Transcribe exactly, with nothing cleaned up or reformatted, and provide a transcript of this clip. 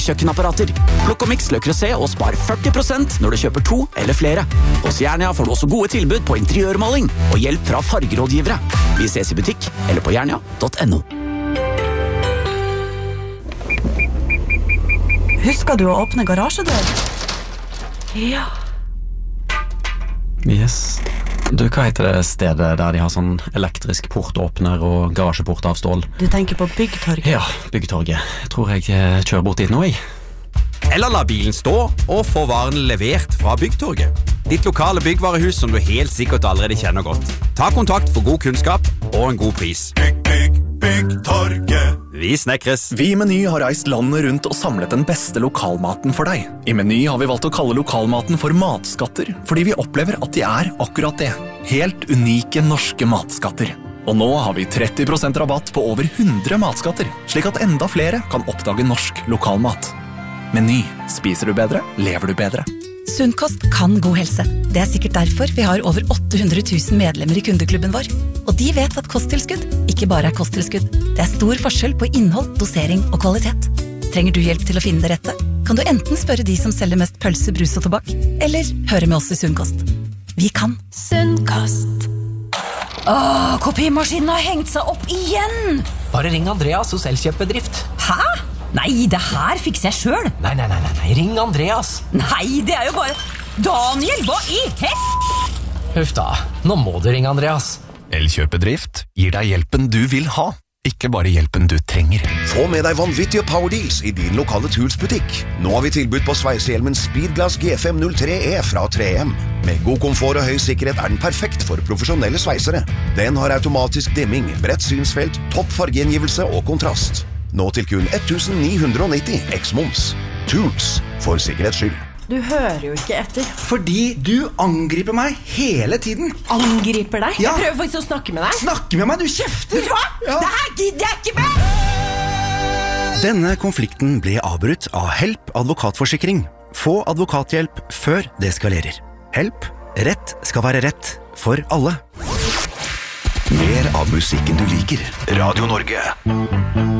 kjøkkenapparater. Plukk og miks Le Creuset og spar førti prosent når du kjøper to eller flere. Hos Jernia får du også gode tilbud på interiørmaling og hjelp fra fargerådgivere. Vi ses i butikk eller på jernia punktum no. Husker du å åpne garasjedør? Ja. Yes. Du, hva heter det stedet der de har sånn elektrisk portåpner og garasjeport av stål? Du tenker på Byggtorget? Ja, Byggtorget. Jeg tror jeg kjører bort dit nå, jeg. Eller la bilen stå og få varene levert fra Byggtorget. Ditt lokale byggvarehus som du helt sikkert allerede kjenner godt. Ta kontakt for god kunnskap og en god pris. Bygg, bygg, Byggtorget. Vi snekres. Vi i Meny har reist landet rundt og samlet den beste lokalmaten for deg. I Meny har vi valgt å kalle lokalmaten for matskatter, fordi vi opplever at de er akkurat det. Helt unike norske matskatter. Og nå har vi tretti prosent rabatt på over hundre matskatter, slik at enda flere kan oppdage norsk lokalmat. Meny. Spiser du bedre, lever du bedre. Sunnkost kan god helse. Det er sikkert derfor vi har over åtte hundre tusen medlemmer i kundeklubben vår. Og de vet at kosttilskudd ikke bare er kosttilskudd. Det er stor forskjell på innhold, dosering og kvalitet. Trenger du hjelp til å finne det rette? Kan du enten spørre de som selger mest pølse, brus og tobakk, eller høre med oss i Sunnkost. Vi kan. Sunnkost. Åh, kopimaskinen har hengt seg opp igjen! Bare ring Andreas hos Elkjøpbedrift. Hæ? Nei, det her fikser jeg selv. Nei, nei, nei, nei, ring Andreas. Nei, det er jo bare... Daniel, hva i hett? Huff da, nå må du ringe Andreas. Elkjøpbedrift gir deg hjelpen du vil ha, ikke bare hjelpen du trenger. Få med deg vanvittige powerdeals i din lokale Tools-butikk. Nå har vi tilbud på sveisehjelmen Speedglass G fem null tre E fra tre M. Med god komfort og høy sikkerhet er den perfekt for profesjonelle sveisere. Den har automatisk dimming, bredt synsfelt, topp fargegjengivelse og kontrast. Nå til kun nittien ni nitti eks-moms. Tools, for sikkerhets skyld. Du hører jo ikke etter. Fordi du angriper meg hele tiden. Angriper deg? Ja. Jeg prøver faktisk å snakke med deg. Snakke med meg, du kjefter. Vet du hva? Ja. Det her gidder jeg ikke med! Denne konflikten ble avbrutt av Help advokatforsikring. Få advokathjelp før det eskalerer. Help. Rett skal være rett for alle. Mer av musikken du liker. Radio Norge.